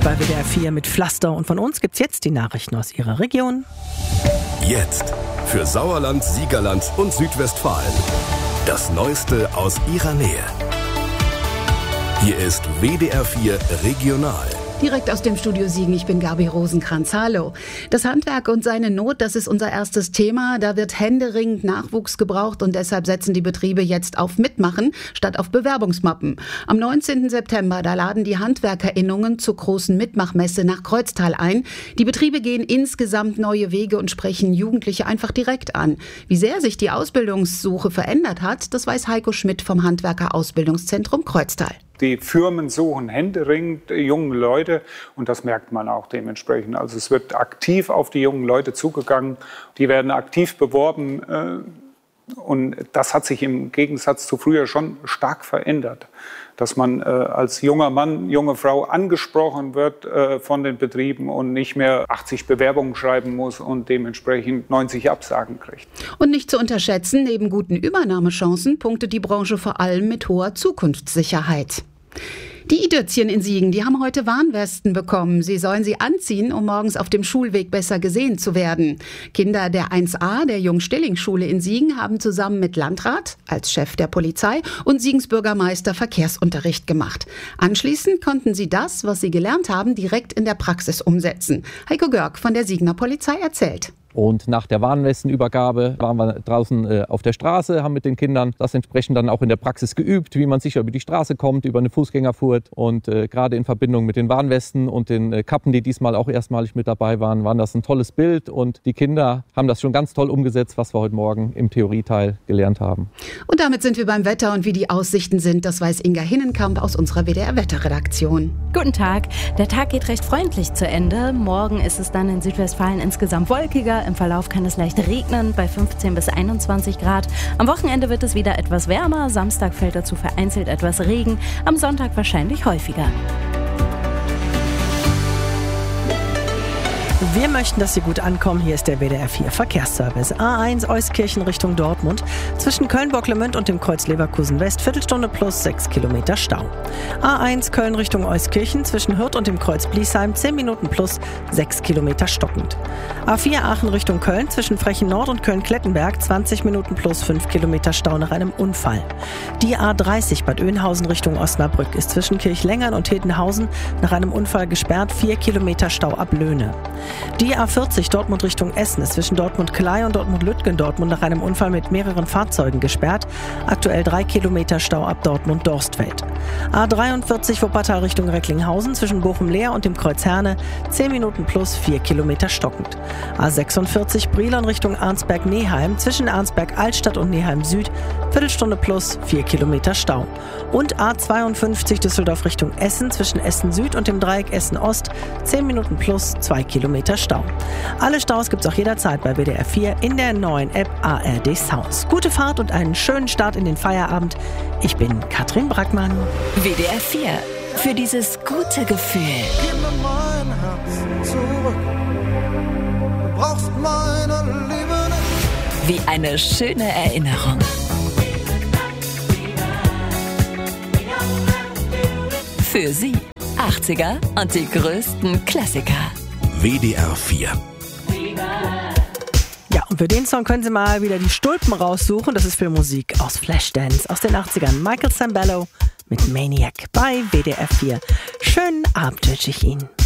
bei WDR 4 mit Pflaster. Und von uns gibt's jetzt die Nachrichten aus Ihrer Region. Jetzt für Sauerland, Siegerland und Südwestfalen. Das Neueste aus Ihrer Nähe. Hier ist WDR 4 Regional. Direkt aus dem Studio Siegen, ich bin Gabi Rosenkranz. Hallo. Das Handwerk und seine Not, das ist unser erstes Thema. Da wird händeringend Nachwuchs gebraucht und deshalb setzen die Betriebe jetzt auf Mitmachen statt auf Bewerbungsmappen. Am 19. September, da laden die HandwerkerInnungen zur großen Mitmachmesse nach Kreuztal ein. Die Betriebe gehen insgesamt neue Wege und sprechen Jugendliche einfach direkt an. Wie sehr sich die Ausbildungssuche verändert hat, das weiß Heiko Schmidt vom Handwerker-Ausbildungszentrum Kreuztal. Die Firmen suchen händeringend junge Leute und das merkt man auch dementsprechend. Also es wird aktiv auf die jungen Leute zugegangen, die werden aktiv beworben und das hat sich im Gegensatz zu früher schon stark verändert. Dass man als junger Mann, junge Frau angesprochen wird von den Betrieben und nicht mehr 80 Bewerbungen schreiben muss und dementsprechend 90 Absagen kriegt. Und nicht zu unterschätzen, neben guten Übernahmechancen punktet die Branche vor allem mit hoher Zukunftssicherheit. Die Idötzchen in Siegen, die haben heute Warnwesten bekommen. Sie sollen sie anziehen, um morgens auf dem Schulweg besser gesehen zu werden. Kinder der 1a der Jung-Stilling-Schule in Siegen haben zusammen mit Landrat als Chef der Polizei und Siegens Bürgermeister Verkehrsunterricht gemacht. Anschließend konnten sie das, was sie gelernt haben, direkt in der Praxis umsetzen. Heiko Görg von der Siegener Polizei erzählt. Und nach der Warnwestenübergabe waren wir draußen auf der Straße, haben mit den Kindern das entsprechend dann auch in der Praxis geübt, wie man sicher über die Straße kommt, über eine Fußgängerfurt. Und gerade in Verbindung mit den Warnwesten und den Kappen, die diesmal auch erstmalig mit dabei waren, war das ein tolles Bild. Und die Kinder haben das schon ganz toll umgesetzt, was wir heute Morgen im Theorieteil gelernt haben. Und damit sind wir beim Wetter und wie die Aussichten sind, das weiß Inga Hinnenkamp aus unserer WDR-Wetterredaktion. Guten Tag. Der Tag geht recht freundlich zu Ende. Morgen ist es dann in Südwestfalen insgesamt wolkiger. Im Verlauf kann es leicht regnen bei 15 bis 21 Grad. Am Wochenende wird es wieder etwas wärmer. Samstag fällt dazu vereinzelt etwas Regen. Am Sonntag wahrscheinlich häufiger. Wir möchten, dass Sie gut ankommen. Hier ist der WDR 4 Verkehrsservice. A1 Euskirchen Richtung Dortmund. Zwischen Köln-Bocklemünd und dem Kreuz Leverkusen West. Viertelstunde plus 6 Kilometer Stau. A1 Köln Richtung Euskirchen. Zwischen Hürth und dem Kreuz Bliesheim 10 Minuten plus 6 Kilometer stockend. A4 Aachen Richtung Köln. Zwischen Frechen Nord und Köln-Klettenberg 20 Minuten plus 5 Kilometer Stau nach einem Unfall. Die A30 Bad Oeynhausen Richtung Osnabrück ist zwischen Kirchlengern und Hildenhausen nach einem Unfall gesperrt. 4 Kilometer Stau ab Löhne. Die A40 Dortmund Richtung Essen ist zwischen Dortmund-Klei und Dortmund-Lütgendortmund nach einem Unfall mit mehreren Fahrzeugen gesperrt. Aktuell 3 Kilometer Stau ab Dortmund-Dorstfeld. A43 Wuppertal Richtung Recklinghausen zwischen Bochum-Leer und dem Kreuz Herne 10 Minuten plus 4 Kilometer stockend. A46 Brilon Richtung Arnsberg-Neheim zwischen Arnsberg-Altstadt und Neheim-Süd Viertelstunde plus 4 Kilometer Stau. Und A52 Düsseldorf Richtung Essen zwischen Essen-Süd und dem Dreieck Essen-Ost 10 Minuten plus 2 Kilometer Stau. Alle Staus gibt's auch jederzeit bei WDR 4 in der neuen App ARD Sounds. Gute Fahrt und einen schönen Start in den Feierabend. Ich bin Katrin Brackmann. WDR 4. Für dieses gute Gefühl. Gib mir mein Herz zurück. Du brauchst meine Liebe nicht. Wie eine schöne Erinnerung. Für Sie 80er und die größten Klassiker. WDR 4. Ja, und für den Song können Sie mal wieder die Stulpen raussuchen. Das ist für Musik aus Flashdance aus den 80ern. Michael Sambello mit Maniac bei WDR 4. Schönen Abend wünsche ich Ihnen.